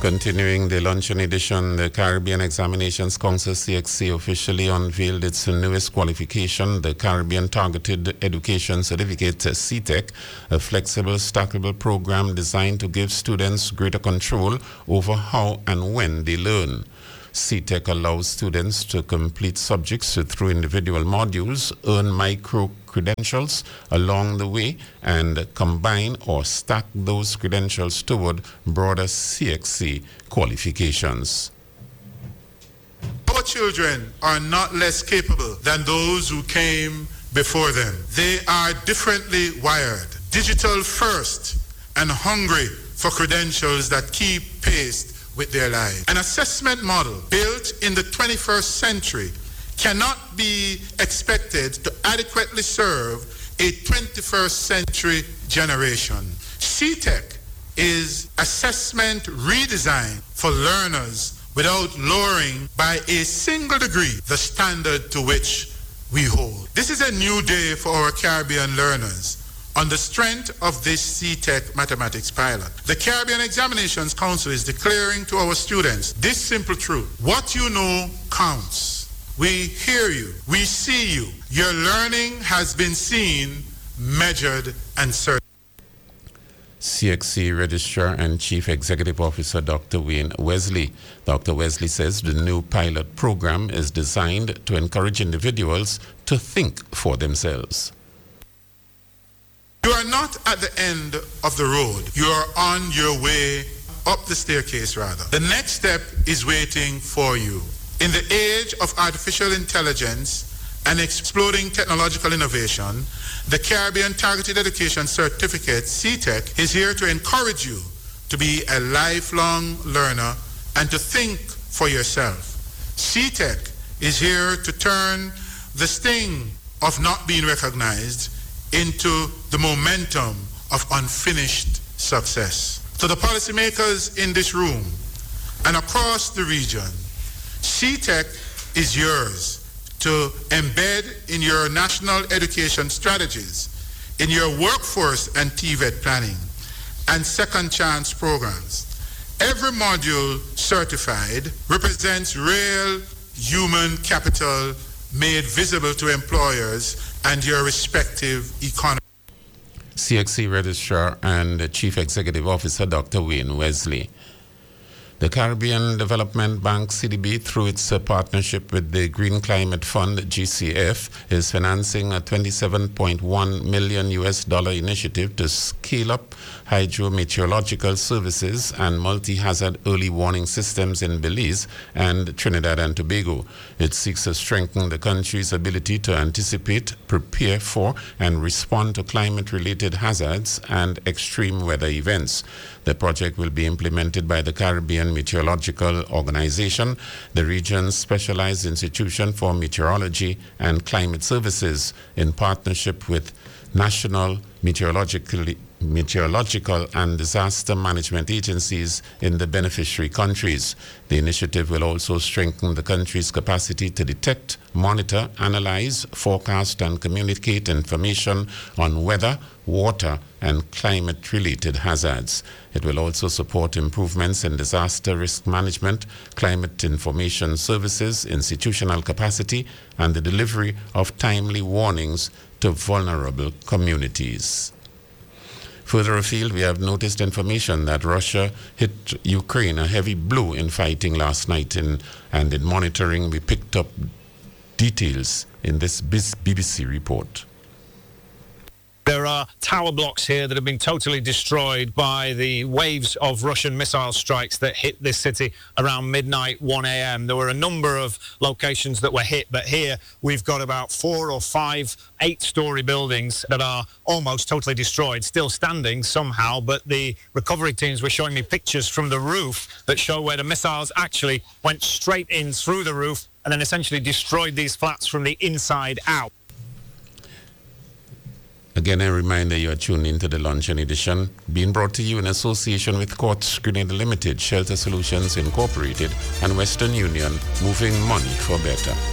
Continuing the luncheon edition, the Caribbean Examinations Council CXC officially unveiled its newest qualification, the Caribbean Targeted Education Certificate CTEC, a flexible, stackable program designed to give students greater control over how and when they learn. CTEC allows students to complete subjects through individual modules, earn micro-credentials along the way, and combine or stack those credentials toward broader CXC qualifications. Our children are not less capable than those who came before them. They are differently wired, digital first, and hungry for credentials that keep pace with their lives. An assessment model built in the 21st century cannot be expected to adequately serve a 21st century generation. CTEC is assessment redesigned for learners without lowering by a single degree the standard to which we hold. This is a new day for our Caribbean learners. On the strength of this CTEC mathematics pilot, the Caribbean Examinations Council is declaring to our students this simple truth: what you know counts. We hear you, we see you. Your learning has been seen, measured, and certified. CXC Registrar and Chief Executive Officer Dr. Wayne Wesley. Dr. Wesley says the new pilot program is designed to encourage individuals to think for themselves. You are not at the end of the road. You are on your way up the staircase, rather. The next step is waiting for you. In the age of artificial intelligence and exploding technological innovation, the Caribbean Targeted Education Certificate, CTEC, is here to encourage you to be a lifelong learner and to think for yourself. CTEC is here to turn the sting of not being recognized into the momentum of unfinished success. To the policymakers in this room and across the region, CTEC is yours to embed in your national education strategies, in your workforce and TVET planning, and second chance programs. Every module certified represents real human capital made visible to employers and your respective economy. CXC Registrar and Chief Executive Officer Dr. Wayne Wesley. The Caribbean Development Bank, CDB, through its partnership with the Green Climate Fund, GCF, is financing a $27.1 million initiative to scale up hydrometeorological services and multi-hazard early warning systems in Belize and Trinidad and Tobago. It seeks to strengthen the country's ability to anticipate, prepare for, and respond to climate-related hazards and extreme weather events. The project will be implemented by the Caribbean Meteorological Organization, the region's specialized institution for meteorology and climate services, in partnership with national meteorological and disaster management agencies in the beneficiary countries. The initiative will also strengthen the country's capacity to detect, monitor, analyze, forecast, and communicate information on weather, water, and climate-related hazards. It will also support improvements in disaster risk management, climate information services, institutional capacity, and the delivery of timely warnings to vulnerable communities. Further afield, we have noticed information that Russia hit Ukraine a heavy blow in fighting last night, and in monitoring, we picked up details in this BBC report. There are tower blocks here that have been totally destroyed by the waves of Russian missile strikes that hit this city around midnight, 1 a.m. There were a number of locations that were hit, but here we've got about 4 or 5 8-story buildings that are almost totally destroyed, still standing somehow, but the recovery teams were showing me pictures from the roof that show where the missiles actually went straight in through the roof and then essentially destroyed these flats from the inside out. Again, a reminder, you are tuned into the Luncheon Edition, being brought to you in association with Quartz Grenada Limited, Shelter Solutions Incorporated, and Western Union, moving money for better.